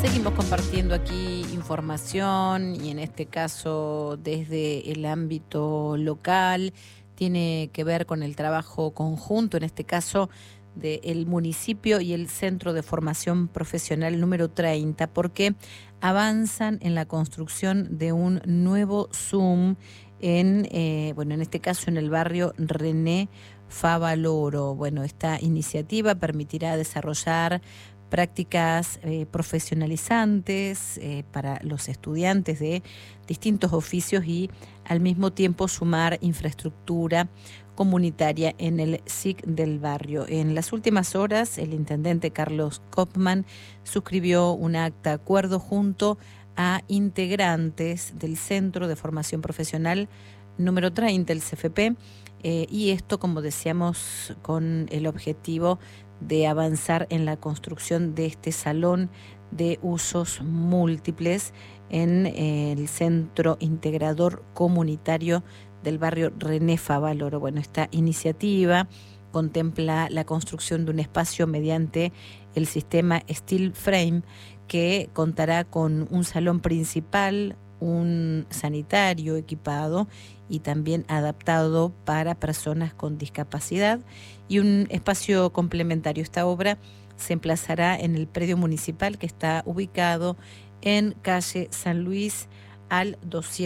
Seguimos compartiendo aquí información y en este caso desde el ámbito local. Tiene que ver con el trabajo conjunto, en este caso del municipio y el Centro de Formación Profesional número 30, porque avanzan en la construcción de un nuevo Zoom en este caso en el barrio René Favaloro. Bueno, esta iniciativa permitirá desarrollar prácticas profesionalizantes para los estudiantes de distintos oficios y al mismo tiempo sumar infraestructura comunitaria en el SIC del barrio. En las últimas horas, el intendente Carlos Kopman suscribió un acta de acuerdo junto a integrantes del Centro de Formación Profesional número 30, el CFP, y esto, como decíamos, con el objetivo de avanzar en la construcción de este salón de usos múltiples en el Centro Integrador Comunitario del barrio René Favaloro. Bueno, esta iniciativa contempla la construcción de un espacio mediante el sistema Steel Frame que contará con un salón principal, un sanitario equipado y también adaptado para personas con discapacidad y un espacio complementario. Esta obra se emplazará en el predio municipal que está ubicado en calle San Luis al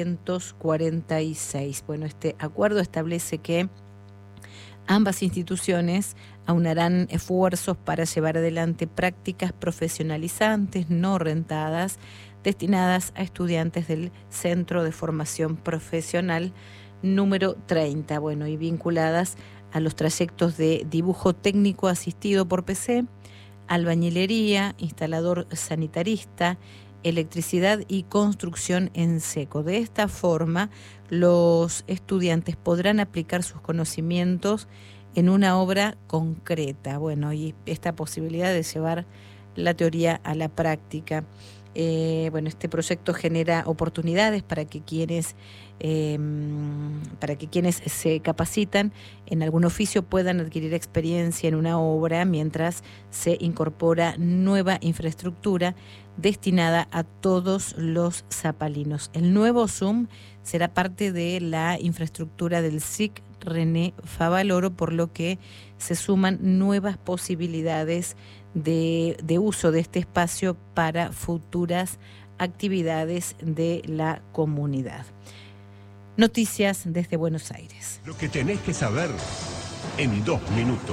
246. Bueno, este acuerdo establece que ambas instituciones aunarán esfuerzos para llevar adelante prácticas profesionalizantes no rentadas destinadas a estudiantes del Centro de Formación Profesional número 30, bueno, y vinculadas a los trayectos de dibujo técnico asistido por PC, albañilería, instalador sanitarista, electricidad y construcción en seco. De esta forma, los estudiantes podrán aplicar sus conocimientos en una obra concreta. Bueno, y esta posibilidad de llevar la teoría a la práctica. Este proyecto genera oportunidades para que quienes se capacitan en algún oficio puedan adquirir experiencia en una obra mientras se incorpora nueva infraestructura destinada a todos los zapalinos. El nuevo Zoom será parte de la infraestructura del SIC René Favaloro, por lo que se suman nuevas posibilidades de uso de este espacio para futuras actividades de la comunidad. Noticias desde Buenos Aires. Lo que tenés que saber en 2 minutos.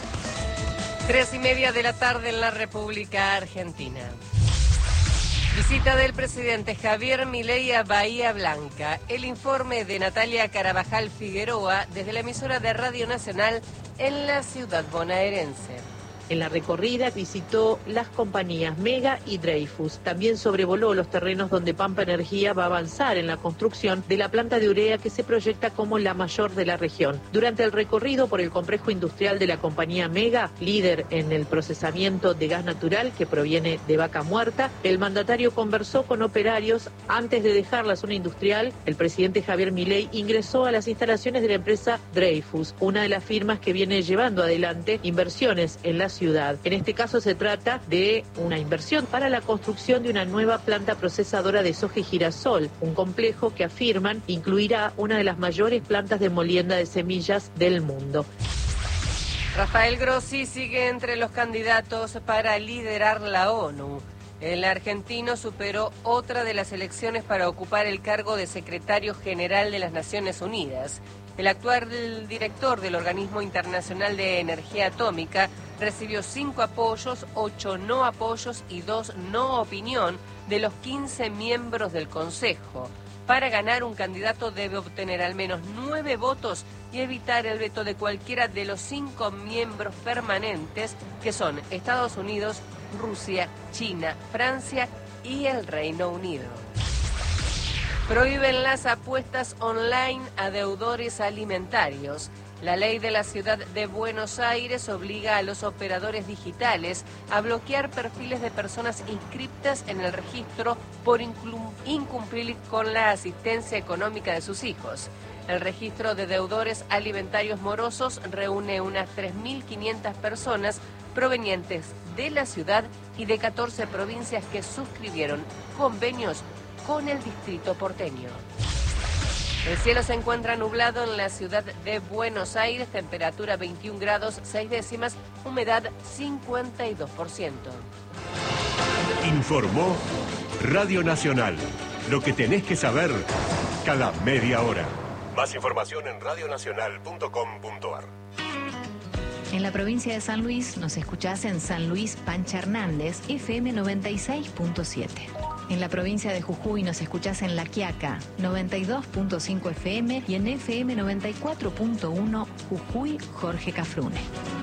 3:30 de la tarde en la República Argentina. Visita del presidente Javier Milei a Bahía Blanca. El informe de Natalia Carabajal Figueroa desde la emisora de Radio Nacional en la ciudad bonaerense. En la recorrida visitó las compañías Mega y Dreyfus. También sobrevoló los terrenos donde Pampa Energía va a avanzar en la construcción de la planta de urea que se proyecta como la mayor de la región. Durante el recorrido por el complejo industrial de la compañía Mega, líder en el procesamiento de gas natural que proviene de vaca muerta, el mandatario conversó con operarios. Antes de dejar la zona industrial, el presidente Javier Milei ingresó a las instalaciones de la empresa Dreyfus, una de las firmas que viene llevando adelante inversiones en la ciudad. En este caso se trata de una inversión para la construcción de una nueva planta procesadora de soja y girasol, un complejo que afirman incluirá una de las mayores plantas de molienda de semillas del mundo. Rafael Grossi sigue entre los candidatos para liderar la ONU. El argentino superó otra de las elecciones para ocupar el cargo de secretario general de las Naciones Unidas. El actual director del Organismo Internacional de Energía Atómica recibió 5 apoyos, 8 no apoyos y 2 no opinión de los 15 miembros del Consejo. Para ganar, un candidato debe obtener al menos 9 votos y evitar el veto de cualquiera de los 5 miembros permanentes, que son Estados Unidos, Rusia, China, Francia y el Reino Unido. Prohíben las apuestas online a deudores alimentarios. La ley de la ciudad de Buenos Aires obliga a los operadores digitales a bloquear perfiles de personas inscritas en el registro por incumplir con la asistencia económica de sus hijos. El registro de deudores alimentarios morosos reúne unas 3.500 personas provenientes de la ciudad y de 14 provincias que suscribieron convenios con el distrito porteño. El cielo se encuentra nublado en la ciudad de Buenos Aires, temperatura 21 grados 6 décimas, humedad 52%. Informó Radio Nacional. Lo que tenés que saber cada media hora. Más información en radionacional.com.ar. En la provincia de San Luis nos escuchás en San Luis Pancha Hernández, FM 96.7. En la provincia de Jujuy nos escuchás en La Quiaca, 92.5 FM y en FM 94.1 Jujuy Jorge Cafrune.